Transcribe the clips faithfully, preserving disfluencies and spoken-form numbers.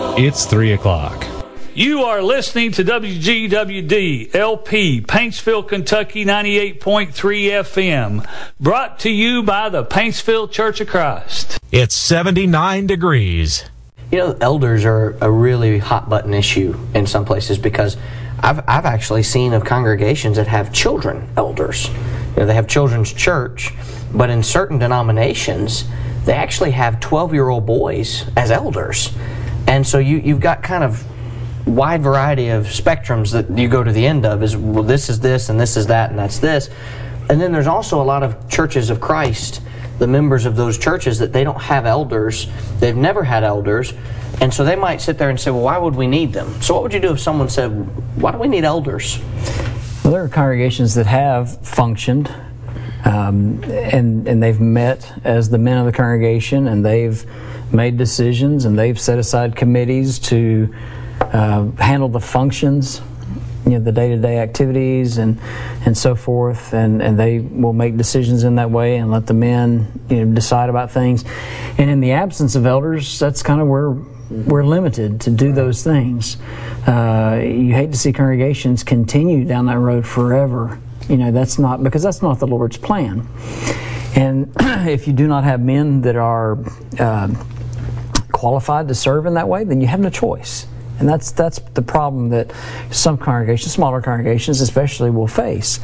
It's three o'clock. You are listening to W G W D L P, Paintsville, Kentucky, ninety-eight point three F M, brought to you by the Paintsville Church of Christ. It's seventy-nine degrees. You know, elders are a really hot-button issue in some places because I've, I've actually seen of congregations that have children elders. You know, they have children's church, but in certain denominations, they actually have twelve-year-old boys as elders. And so you, you've got kind of wide variety of spectrums that you go to the end of is, well, this is this, and this is that, and that's this. And then there's also a lot of churches of Christ, the members of those churches, that they don't have elders. They've never had elders. And so they might sit there and say, well, why would we need them? So what would you do if someone said, why do we need elders? Well, there are congregations that have functioned, um, and, and they've met as the men of the congregation, and they've made decisions, and they've set aside committees to uh, handle the functions, you know, the day-to-day activities and and so forth, and, and they will make decisions in that way and let the men, you know, decide about things. And in the absence of elders, that's kind of where we're limited to do those things. Uh, you hate to see congregations continue down that road forever. You know, that's not, because that's not the Lord's plan. And if you do not have men that are uh, qualified to serve in that way, then you have no choice. And that's that's the problem that some congregations, smaller congregations especially, will face.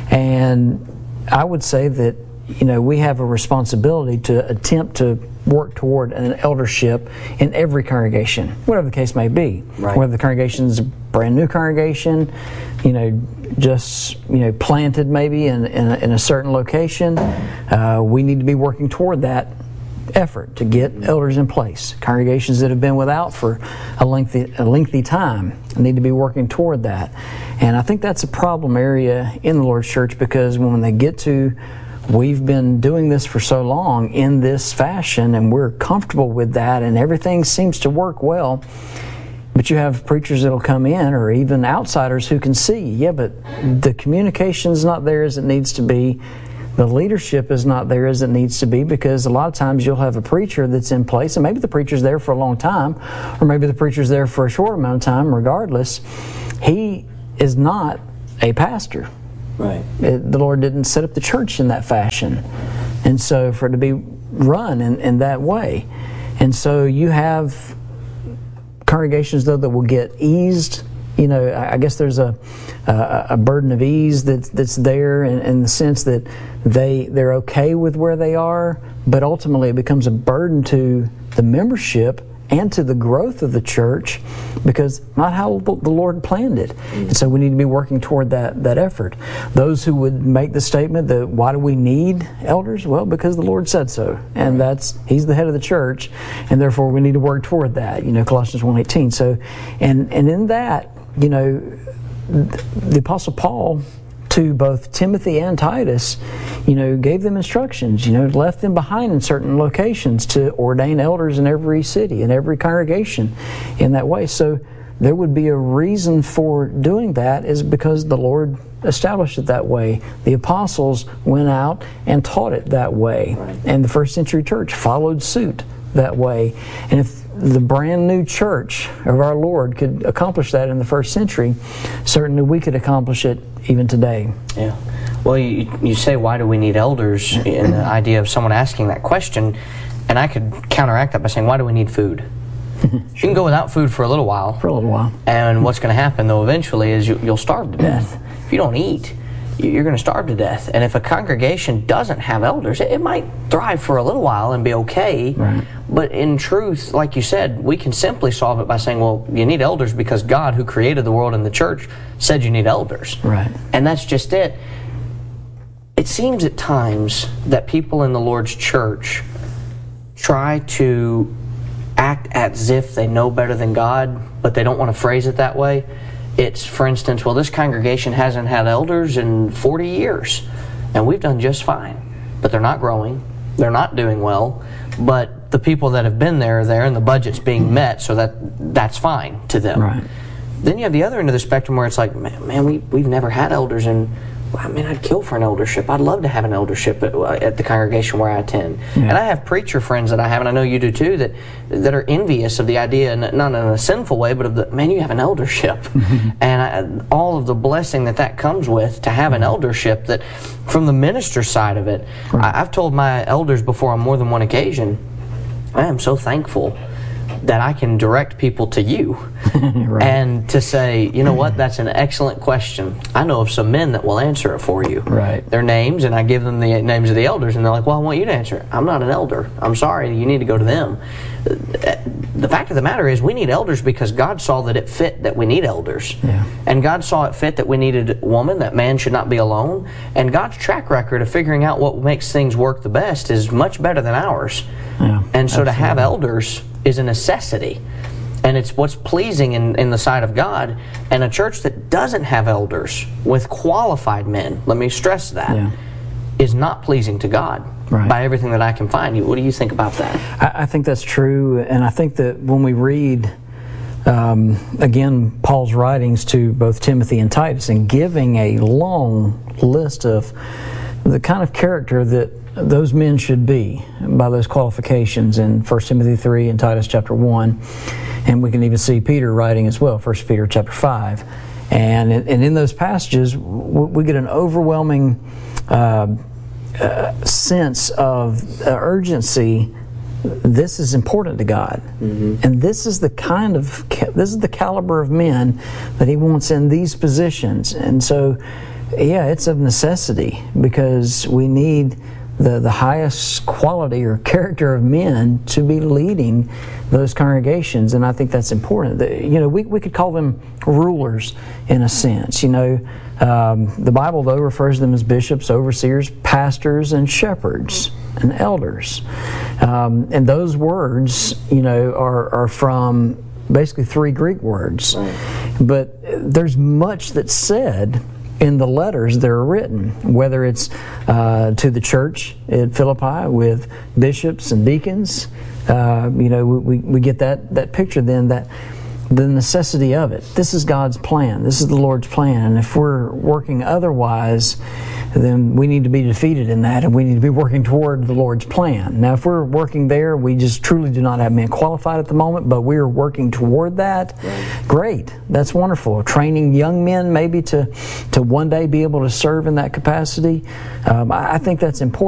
And I would say that, you know, we have a responsibility to attempt to work toward an eldership in every congregation, whatever the case may be. Right. Whether the congregation is a brand new congregation, you know, just, you know, planted maybe in, in, a, in a certain location, uh, we need to be working toward that effort to get elders in place. Congregations that have been without for a lengthy a lengthy time need to be working toward that. And I think that's a problem area in the Lord's church, because when they get to, we've been doing this for so long in this fashion and we're comfortable with that and everything seems to work well, but you have preachers that'll come in, or even outsiders who can see, yeah, but the communication's not there as it needs to be. The leadership is not there as it needs to be, because a lot of times you'll have a preacher that's in place, and maybe the preacher's there for a long time, or maybe the preacher's there for a short amount of time. Regardless, he is not a pastor. Right. It, the Lord didn't set up the church in that fashion. And so for it to be run in, in that way. And so you have congregations, though, that will get eased. You know, I guess there's a a, a burden of ease that's that's there in, in the sense that they they're okay with where they are, but ultimately it becomes a burden to the membership and to the growth of the church, because not how the Lord planned it. And so we need to be working toward that that effort. Those who would make the statement that why do we need elders? Well, because the Lord said so, and that's He's the head of the church, and therefore we need to work toward that. You know, Colossians one eighteen. So, and and in that, you know, the Apostle Paul, to both Timothy and Titus, you know, gave them instructions, you know, left them behind in certain locations to ordain elders in every city, in every congregation in that way. So there would be a reason for doing that, is because the Lord established it that way. The apostles went out and taught it that way. Right. And the first century church followed suit that way. And if the brand new church of our Lord could accomplish that in the first century, certainly we could accomplish it even today. Yeah. Well, you, you say, why do we need elders? And the idea of someone asking that question, and I could counteract that by saying, why do we need food? Sure. You can go without food for a little while. For a little while. And what's going to happen, though, eventually is you, you'll starve to death. If you don't eat, you're going to starve to death. And if a congregation doesn't have elders, it, it might thrive for a little while and be okay. Right. But in truth, like you said, we can simply solve it by saying, well, you need elders because God, who created the world and the church, said you need elders. Right. And that's just it. It seems at times that people in the Lord's church try to act as if they know better than God, but they don't want to phrase it that way. It's, for instance, well, this congregation hasn't had elders in forty years, and we've done just fine. But they're not growing. They're not doing well. But the people that have been there are there, and the budget's being met, so that that's fine to them. Right. Then you have the other end of the spectrum where it's like, man, man we, we've never had elders, and I mean, I'd kill for an eldership. I'd love to have an eldership at, at the congregation where I attend. Yeah. And I have preacher friends that I have, and I know you do too, that that are envious of the idea, not in a sinful way, but of the, man, you have an eldership. Mm-hmm. And I, all of the blessing that that comes with, to have an eldership, that from the minister side of it, right. I, I've told my elders before on more than one occasion, I am so thankful that I can direct people to you. Right. And to say, you know what, that's an excellent question. I know of some men that will answer it for you. Right. Their names, and I give them the names of the elders, and they're like, well, I want you to answer it. I'm not an elder. I'm sorry, you need to go to them. The fact of the matter is, we need elders because God saw that it fit that we need elders. Yeah. And God saw it fit that we needed a woman, that man should not be alone. And God's track record of figuring out what makes things work the best is much better than ours. Yeah, and so absolutely. To have elders is a necessity. And it's what's pleasing in, in the sight of God. And a church that doesn't have elders with qualified men, let me stress that, yeah. is not pleasing to God. Right. By everything that I can find. What do you think about that? I, I think that's true, and I think that when we read, um, again, Paul's writings to both Timothy and Titus, and giving a long list of the kind of character that those men should be by those qualifications in First Timothy three and Titus chapter one, and we can even see Peter writing as well, First Peter chapter five. And, and in those passages, we get an overwhelming uh, Uh, sense of uh, urgency. This is important to God, mm-hmm. and this is the kind of this is the caliber of men that He wants in these positions. And so, yeah, it's of necessity because we need the the highest quality or character of men to be leading those congregations, and I think that's important. The, you know, we we could call them rulers in a sense. You know. Um, the Bible, though, refers to them as bishops, overseers, pastors, and shepherds, and elders. Um, and those words, you know, are, are from basically three Greek words. Right. But there's much that's said in the letters that are written, whether it's uh, to the church at Philippi with bishops and deacons. Uh, you know, we, we get that, that picture then that the necessity of it. This is God's plan. This is the Lord's plan. And if we're working otherwise, then we need to be defeated in that, and we need to be working toward the Lord's plan. Now, if we're working there, we just truly do not have men qualified at the moment, but we are working toward that. Right. Great. That's wonderful. Training young men maybe to, to one day be able to serve in that capacity. Um, I, I think that's important.